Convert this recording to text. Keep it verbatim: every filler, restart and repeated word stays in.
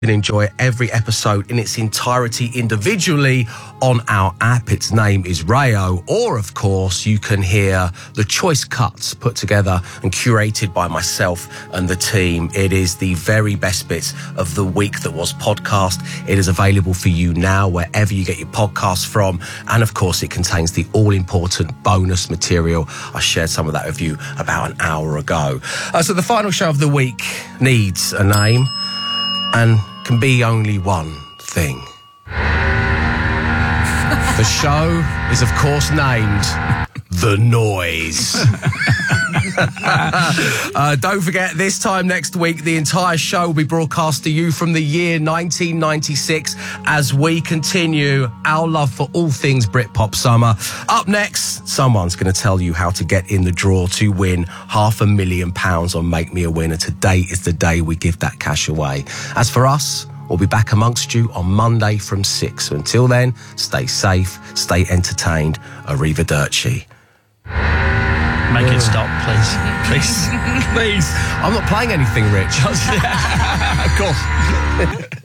can enjoy every episode in its entirety individually on our app. Its name is Rayo, or of course you can hear the choice cuts put together and curated by myself and the team. It is the very best bits of the week that was podcast. It is available for you now wherever you get your podcasts from, and of course it contains the all-important bonus material. I shared some of that with you about an hour ago. Uh, so the final show of the week needs a name and can be only one thing. The show is, of course, named The Noise. uh, don't forget, this time next week, the entire show will be broadcast to you from the year nineteen ninety-six as we continue our love for all things Britpop summer. Up next, someone's going to tell you how to get in the draw to win half a million pounds on Make Me a Winner. Today is the day we give that cash away. As for us, we'll be back amongst you on Monday from six. So until then, stay safe, stay entertained. Arrivederci. Make it stop, please. Please. Please. I'm not playing anything, Rich. Of course.